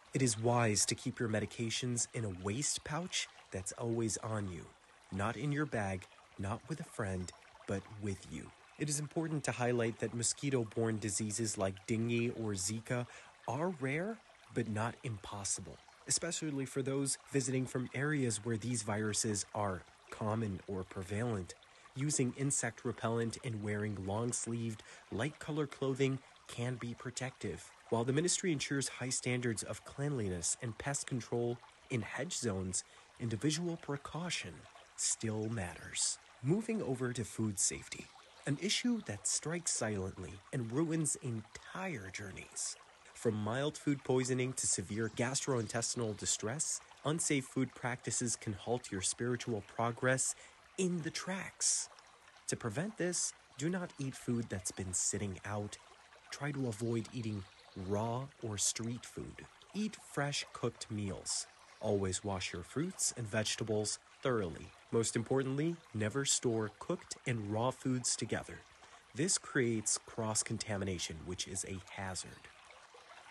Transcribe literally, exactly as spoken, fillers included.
It is wise to keep your medications in a waist pouch that's always on you, not in your bag, not with a friend, but with you. It is important to highlight that mosquito-borne diseases like dengue or Zika are rare, but not impossible, especially for those visiting from areas where these viruses are common or prevalent. Using insect repellent and wearing long-sleeved, light-colored clothing can be protective. While the ministry ensures high standards of cleanliness and pest control in hedge zones, individual precaution still matters. Moving over to food safety, an issue that strikes silently and ruins entire journeys. From mild food poisoning to severe gastrointestinal distress, unsafe food practices can halt your spiritual progress in the tracks. To prevent this, do not eat food that's been sitting out. Try to avoid eating raw or street food. Eat fresh cooked meals. Always wash your fruits and vegetables thoroughly. Most importantly, never store cooked and raw foods together. This creates cross-contamination, which is a hazard.